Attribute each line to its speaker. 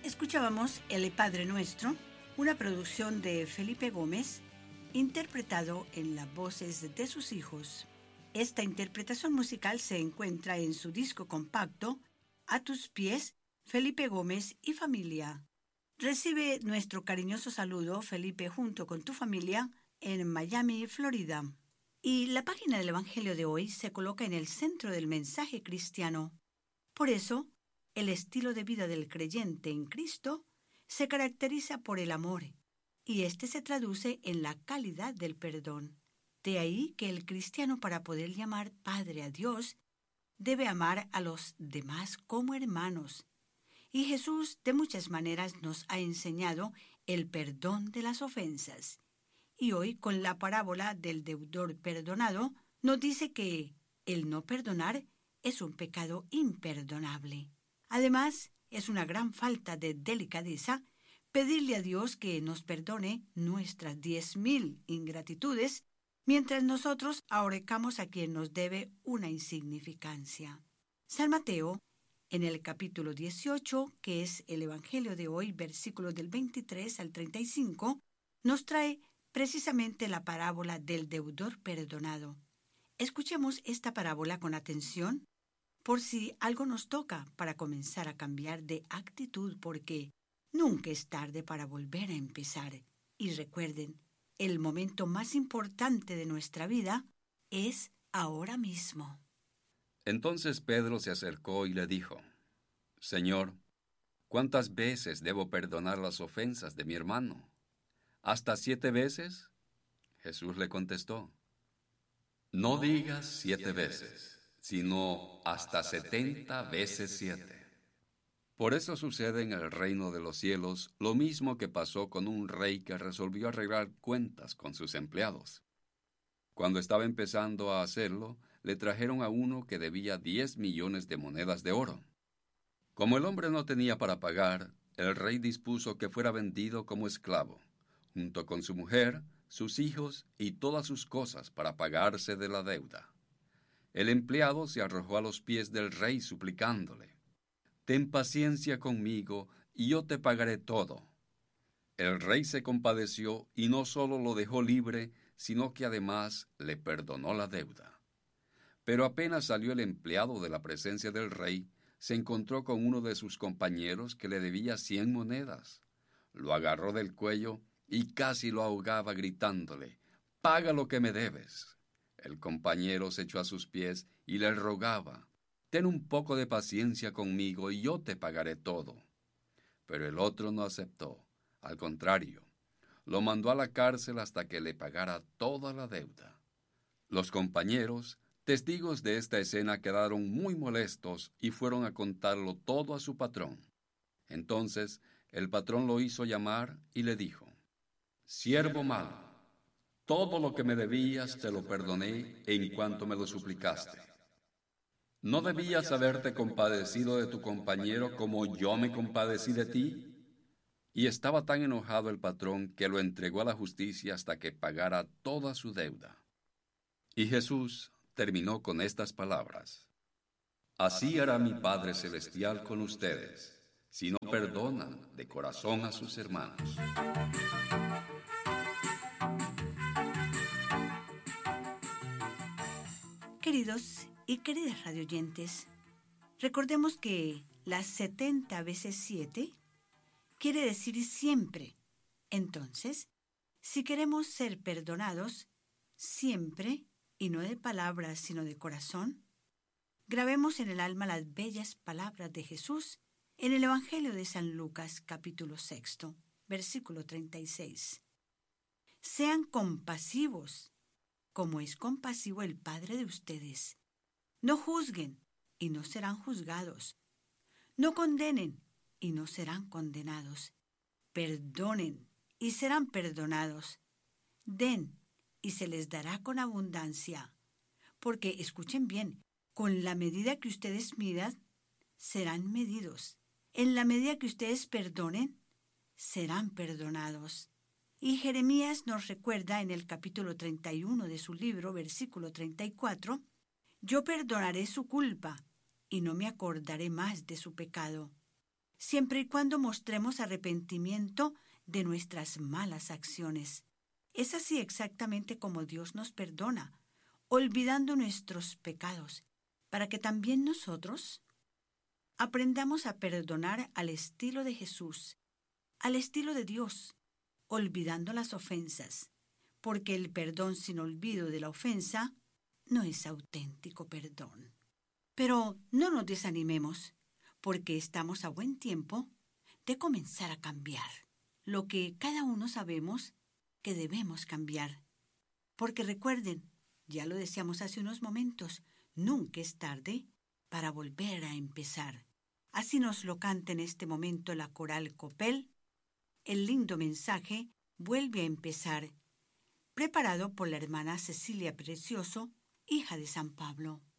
Speaker 1: Escuchábamos El Padre Nuestro, una producción de Felipe Gómez, interpretado en las voces de sus hijos. Esta interpretación musical se encuentra en su disco compacto A tus pies, Felipe Gómez y familia. Recibe nuestro cariñoso saludo, Felipe, junto con tu familia, en Miami, Florida. Y la página del Evangelio de hoy se coloca en el centro del mensaje cristiano. Por eso, el estilo de vida del creyente en Cristo se caracteriza por el amor, y este se traduce en la calidad del perdón. De ahí que el cristiano, para poder llamar Padre a Dios, debe amar a los demás como hermanos. Y Jesús de muchas maneras nos ha enseñado el perdón de las ofensas. Y hoy, con la parábola del deudor perdonado, nos dice que el no perdonar es un pecado imperdonable. Además, es una gran falta de delicadeza pedirle a Dios que nos perdone nuestras 10,000 ingratitudes, mientras nosotros ahorcamos a quien nos debe una insignificancia. San Mateo, en el capítulo 18, que es el Evangelio de hoy, versículos del 23 al 35, nos trae precisamente la parábola del deudor perdonado. Escuchemos esta parábola con atención, por si algo nos toca para comenzar a cambiar de actitud, porque nunca es tarde para volver a empezar. Y recuerden, el momento más importante de nuestra vida es ahora mismo.
Speaker 2: Entonces Pedro se acercó y le dijo: Señor, ¿cuántas veces debo perdonar las ofensas de mi hermano? ¿Hasta 7 veces? Jesús le contestó: No digas 7 veces, sino hasta 70 veces 7. Por eso sucede en el reino de los cielos lo mismo que pasó con un rey que resolvió arreglar cuentas con sus empleados. Cuando estaba empezando a hacerlo, le trajeron a uno que debía 10 millones de monedas de oro. Como el hombre no tenía para pagar, el rey dispuso que fuera vendido como esclavo, junto con su mujer, sus hijos y todas sus cosas, para pagarse de la deuda. El empleado se arrojó a los pies del rey suplicándole: Ten paciencia conmigo y yo te pagaré todo. El rey se compadeció y no solo lo dejó libre, sino que además le perdonó la deuda. Pero apenas salió el empleado de la presencia del rey, se encontró con uno de sus compañeros que le debía 100 monedas. Lo agarró del cuello y casi lo ahogaba gritándole: «Paga lo que me debes». El compañero se echó a sus pies y le rogaba: «Ten un poco de paciencia conmigo y yo te pagaré todo». Pero el otro no aceptó. Al contrario, lo mandó a la cárcel hasta que le pagara toda la deuda. Los compañeros, testigos de esta escena, quedaron muy molestos y fueron a contarlo todo a su patrón. Entonces el patrón lo hizo llamar y le dijo: «Siervo malo, todo lo que me debías te lo perdoné en cuanto me lo suplicaste. ¿No debías haberte compadecido de tu compañero como yo me compadecí de ti?». Y estaba tan enojado el patrón que lo entregó a la justicia hasta que pagara toda su deuda. Y Jesús terminó con estas palabras: «Así hará mi Padre Celestial con ustedes, si no perdonan de corazón a sus hermanos».
Speaker 1: Queridos y queridas radioyentes, recordemos que las 70 veces 7 quiere decir siempre. Entonces, si queremos ser perdonados siempre, y no de palabras sino de corazón, grabemos en el alma las bellas palabras de Jesús en el Evangelio de San Lucas, capítulo 6, versículo 36. Sean compasivos, como es compasivo el Padre de ustedes. No juzguen, y no serán juzgados. No condenen, y no serán condenados. Perdonen, y serán perdonados. Den, y se les dará con abundancia. Porque, escuchen bien, con la medida que ustedes midan, serán medidos. En la medida que ustedes perdonen, serán perdonados. Y Jeremías nos recuerda en el capítulo 31 de su libro, versículo 34, «Yo perdonaré su culpa, y no me acordaré más de su pecado». siempre y cuando mostremos arrepentimiento de nuestras malas acciones. Es así exactamente como Dios nos perdona, olvidando nuestros pecados, para que también nosotros aprendamos a perdonar al estilo de Jesús, al estilo de Dios, olvidando las ofensas, porque el perdón sin olvido de la ofensa no es auténtico perdón. Pero no nos desanimemos, porque estamos a buen tiempo de comenzar a cambiar lo que cada uno sabemos que debemos cambiar. Porque recuerden, ya lo decíamos hace unos momentos, nunca es tarde para volver a empezar. Así nos lo canta en este momento la coral Copel. El lindo mensaje vuelve a empezar, preparado por la hermana Cecilia Precioso, hija de San Pablo.